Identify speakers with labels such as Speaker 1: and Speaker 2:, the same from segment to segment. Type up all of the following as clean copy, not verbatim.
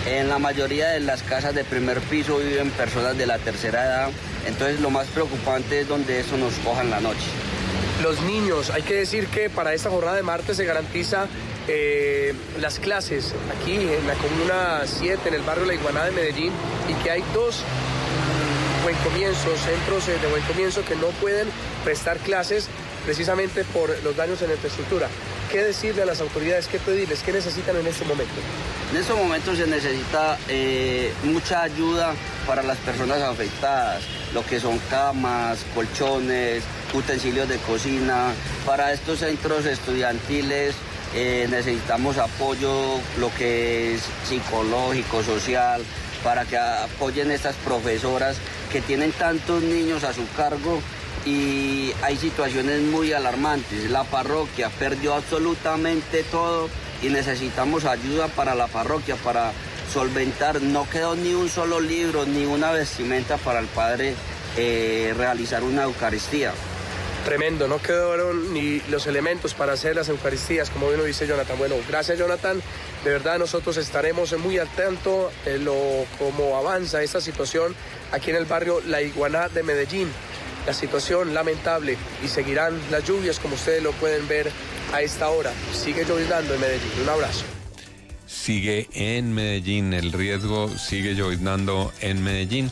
Speaker 1: En la mayoría de las casas de primer piso viven personas de la tercera edad, entonces lo más preocupante es donde eso nos coja en la noche.
Speaker 2: Los niños, hay que decir que para esta jornada de martes se garantiza las clases aquí en la Comuna 7, en el barrio La Iguaná de Medellín, y que hay dos buen comienzos, centros de buen comienzo que no pueden prestar clases precisamente por los daños en la infraestructura. ¿Qué decirle a las autoridades, qué pedirles, qué necesitan en este momento?
Speaker 1: En estos momentos se necesita mucha ayuda para las personas afectadas, lo que son camas, colchones, utensilios de cocina. Para estos centros estudiantiles necesitamos apoyo, lo que es psicológico, social, para que apoyen estas profesoras que tienen tantos niños a su cargo y hay situaciones muy alarmantes. La parroquia perdió absolutamente todo y necesitamos ayuda para la parroquia para solventar. No quedó ni un solo libro, ni una vestimenta para el padre realizar una Eucaristía.
Speaker 2: Tremendo, no quedaron ni los elementos para hacer las Eucaristías, como bien lo dice Jonathan. Bueno, gracias Jonathan, de verdad nosotros estaremos muy al tanto de cómo avanza esta situación aquí en el barrio La Iguaná de Medellín. La situación lamentable y seguirán las lluvias como ustedes lo pueden ver a esta hora. Sigue lloviznando en Medellín. Un abrazo.
Speaker 3: Sigue en Medellín, el riesgo sigue lloviznando en Medellín.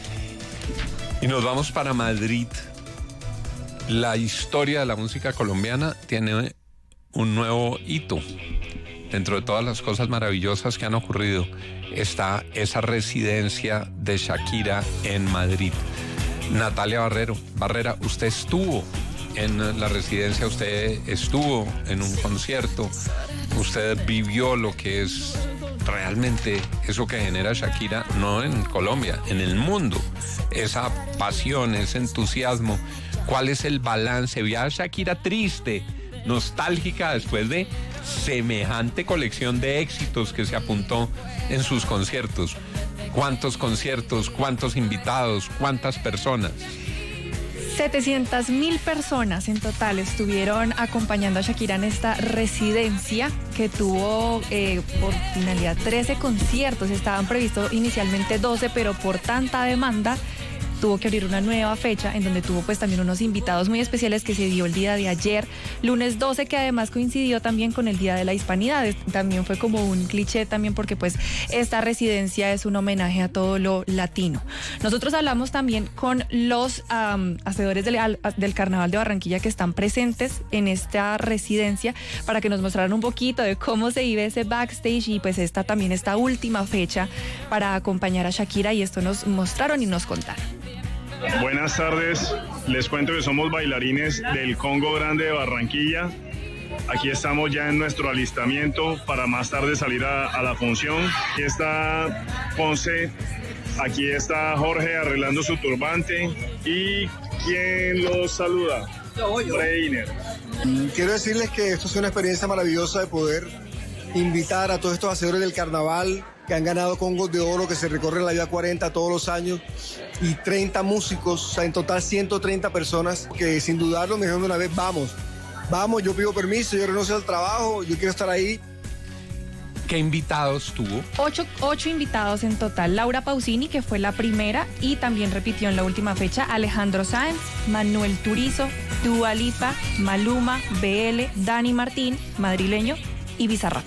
Speaker 3: Y nos vamos para Madrid. La historia de la música colombiana tiene un nuevo hito. Dentro de todas las cosas maravillosas que han ocurrido está esa residencia de Shakira en Madrid. Natalia Barrera, usted estuvo en la residencia, usted estuvo en un concierto, usted vivió lo que es realmente eso que genera Shakira, no en Colombia, en el mundo, esa pasión, ese entusiasmo. ¿Cuál es el balance? Vi a Shakira triste, nostálgica después de semejante colección de éxitos que se apuntó en sus conciertos. ¿Cuántos conciertos? ¿Cuántos invitados? ¿Cuántas personas?
Speaker 4: 700.000 personas en total estuvieron acompañando a Shakira en esta residencia que tuvo por finalidad 13 conciertos. Estaban previstos inicialmente 12, pero por tanta demanda tuvo que abrir una nueva fecha en donde tuvo pues también unos invitados muy especiales que se dio el día de ayer, lunes 12, que además coincidió también con el Día de la Hispanidad. También fue como un cliché también porque pues esta residencia es un homenaje a todo lo latino. Nosotros hablamos también con los hacedores del Carnaval de Barranquilla que están presentes en esta residencia para que nos mostraran un poquito de cómo se vive ese backstage y pues esta última fecha para acompañar a Shakira, y esto nos mostraron y nos contaron.
Speaker 5: Buenas tardes, les cuento que somos bailarines del Congo Grande de Barranquilla. Aquí estamos ya en nuestro alistamiento para más tarde salir a la función. Aquí está Ponce, aquí está Jorge arreglando su turbante. ¿Y quién los saluda? Reiner.
Speaker 6: Quiero decirles que esto es una experiencia maravillosa de poder invitar a todos estos hacedores del carnaval que han ganado Congos de Oro, que se recorren la Vía 40 todos los años, y 30 músicos, o sea, en total 130 personas, que sin dudarlo me dijeron de una vez, vamos, yo pido permiso, yo renuncio al trabajo, yo quiero estar ahí.
Speaker 3: ¿Qué invitados tuvo?
Speaker 4: 8 invitados en total. Laura Pausini, que fue la primera y también repitió en la última fecha, Alejandro Sáenz, Manuel Turizo, Dua Lipa, Maluma, BL, Dani Martín, madrileño, y Bizarrap.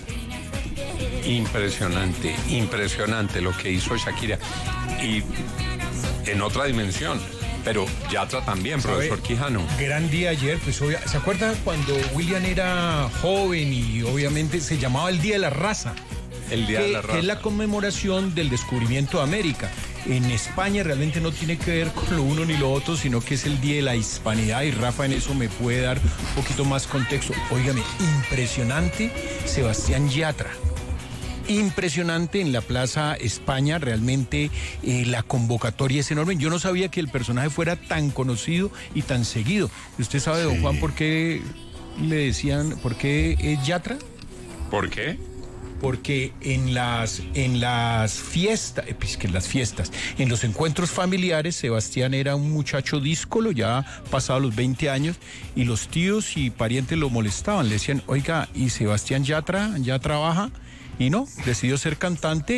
Speaker 3: Impresionante lo que hizo Shakira. Y en otra dimensión, pero Yatra también, profesor Quijano.
Speaker 7: Gran día ayer, pues ¿se acuerda cuando William era joven y obviamente se llamaba el Día de la Raza?
Speaker 3: El Día de la Raza.
Speaker 7: Que es la conmemoración del descubrimiento de América. En España realmente no tiene que ver con lo uno ni lo otro, sino que es el Día de la Hispanidad, y Rafa en eso me puede dar un poquito más contexto. Óigame, impresionante Sebastián Yatra. Impresionante en la Plaza España, realmente la convocatoria es enorme. Yo no sabía que el personaje fuera tan conocido y tan seguido. ¿Usted sabe, don Juan, por qué le decían, por qué es Yatra?
Speaker 3: ¿Por qué?
Speaker 7: Porque en las fiestas, en los encuentros familiares, Sebastián era un muchacho díscolo, ya pasado los 20 años, y los tíos y parientes lo molestaban, le decían, oiga, ¿y Sebastián Yatra ya trabaja? Y no, decidió ser cantante.